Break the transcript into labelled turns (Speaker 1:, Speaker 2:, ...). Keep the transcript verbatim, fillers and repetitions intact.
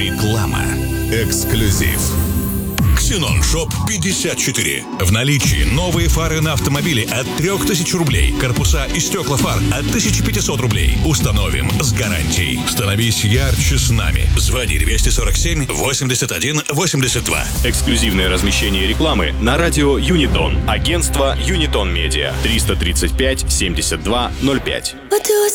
Speaker 1: Реклама. Эксклюзив. Ксенон Шоп пятьдесят четыре. В наличии новые фары на автомобиле от трех тысяч рублей. Корпуса и стекла фар от тысячи пятисот рублей. Установим с гарантией. Становись ярче с нами. Звони двести сорок семь восемьдесят один восемьдесят два.
Speaker 2: Эксклюзивное размещение рекламы на радио Юнитон. Агентство Юнитон Медиа. триста тридцать пять семьдесят два ноль пять.